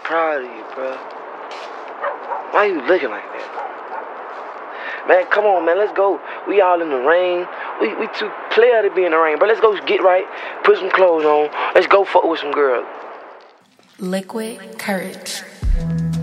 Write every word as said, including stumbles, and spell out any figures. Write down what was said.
proud of you, bro. Why you looking like that? Man, come on, man. Let's go. We all in the rain. We we too player to be in the rain, but let's go get right. Put some clothes on. Let's go fuck with some girls. Liquid Courage.